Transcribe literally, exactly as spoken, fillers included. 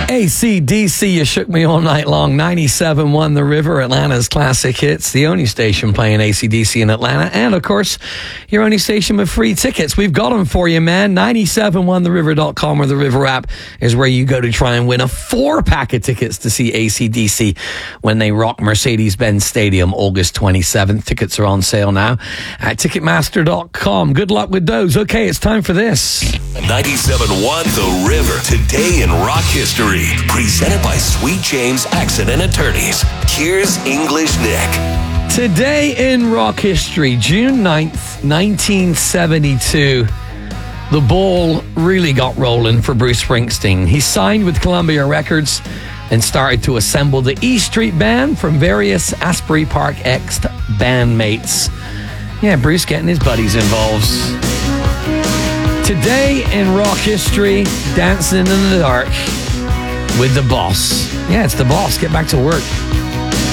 A C D C, You Shook Me All Night Long. ninety-seven point one The River, Atlanta's classic hits. The only station playing A C D C in Atlanta. And, of course, your only station with free tickets. We've got them for you, man. ninety-seven one the river dot com or the River app is where you go to try and win a four-pack of tickets to see A C D C when they rock Mercedes-Benz Stadium August twenty-seventh. Tickets are on sale now at ticketmaster dot com. Good luck with those. Okay, it's time for this. ninety-seven point one The River. Today in rock history. Presented by Sweet James Accident Attorneys. Here's English Nick. Today in rock history, June ninth, nineteen seventy-two, the ball really got rolling for Bruce Springsteen. He signed with Columbia Records and started to assemble the E Street Band from various Asbury Park X bandmates. Yeah, Bruce getting his buddies involved. Today in rock history, Dancing in the Dark with The Boss. Yeah, it's The Boss. Get back to work.